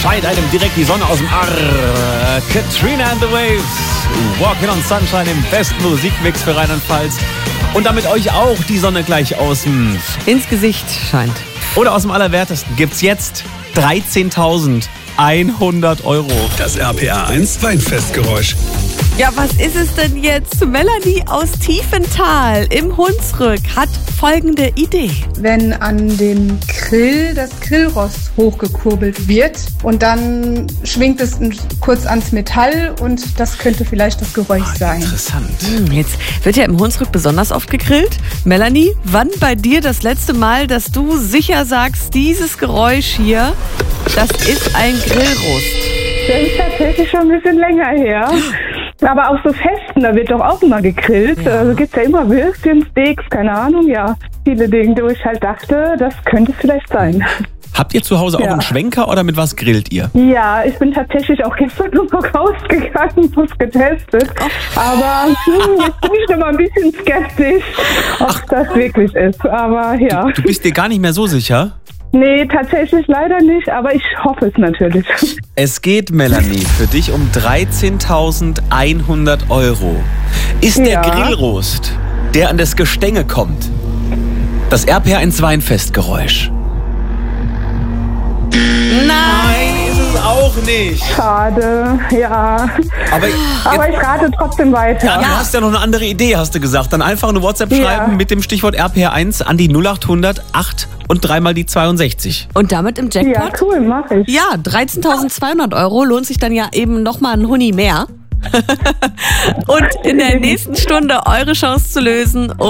scheint einem direkt die Sonne aus dem Arsch. Katrina and the Waves, Walking on Sunshine im besten Musikmix für Rheinland-Pfalz. Und damit euch auch die Sonne gleich aus dem ins Gesicht scheint. Oder aus dem Allerwertesten gibt's jetzt 13.100 Euro. Das RPR1 Weinfestgeräusch. Ja, was ist es denn jetzt? Melanie aus Tiefenthal im Hunsrück hat folgende Idee. Wenn an dem Grill das Grillrost hochgekurbelt wird und dann schwingt es kurz ans Metall und das könnte vielleicht das Geräusch sein. Interessant. Jetzt wird ja im Hunsrück besonders oft gegrillt. Melanie, wann bei dir das letzte Mal, dass du sicher sagst, dieses Geräusch hier, das ist ein Grillrost? Das ist tatsächlich schon ein bisschen länger her. Aber auch so Festen, da wird doch auch immer gegrillt. Ja. Also gibt's ja immer Würstchen, Steaks, keine Ahnung, ja. Viele Dinge, wo ich halt dachte, das könnte es vielleicht sein. Habt ihr zu Hause auch einen Schwenker oder mit was grillt ihr? Ja, ich bin tatsächlich auch gestern noch rausgegangen, was getestet. Aber jetzt bin ich noch mal ein bisschen skeptisch, ob das wirklich ist. Aber ja. Du bist dir gar nicht mehr so sicher? Nee, tatsächlich leider nicht, aber ich hoffe es natürlich. Es geht, Melanie, für dich um 13.100 Euro. Ist der Grillrost, der an das Gestänge kommt, das RPR1 Weinfestgeräusch? Nein, ist es auch nicht. Schade, ja. Aber ich rate trotzdem weiter. Ja, du hast ja noch eine andere Idee, hast du gesagt. Dann einfach eine WhatsApp schreiben mit dem Stichwort RPR1 an die 0800 8 und dreimal die 62. Und damit im Jackpot? Ja, cool, mach ich. Ja, 13.200 Euro lohnt sich dann ja eben nochmal ein Huni mehr. Und in der nächsten Stunde eure Chance zu lösen.